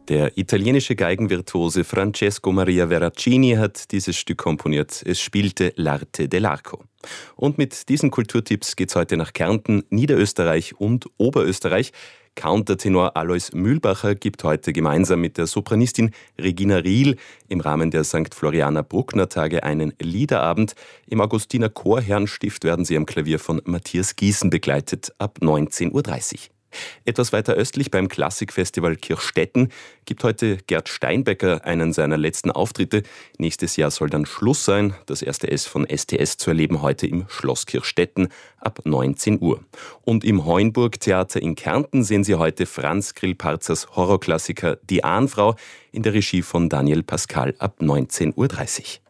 Der italienische Geigenvirtuose Francesco Maria Veracini hat dieses Stück komponiert. Es spielte L'arte dell'arco. Und mit diesen Kulturtipps geht's heute nach Kärnten, Niederösterreich und Oberösterreich. Countertenor Alois Mühlbacher gibt heute gemeinsam mit der Sopranistin Regina Riehl im Rahmen der St. Florianer Bruckner Tage einen Liederabend. Im Augustiner Chorherrenstift werden sie am Klavier von Matthias Gießen begleitet ab 19:30 Uhr. Etwas weiter östlich beim Klassikfestival Kirchstetten gibt heute Gerd Steinbecker einen seiner letzten Auftritte. Nächstes Jahr soll dann Schluss sein. Das erste S von STS zu erleben heute im Schloss Kirchstetten ab 19 Uhr. Und im Heunburg-Theater in Kärnten sehen Sie heute Franz Grillparzers Horrorklassiker Die Ahnfrau in der Regie von Daniel Pascal ab 19:30 Uhr.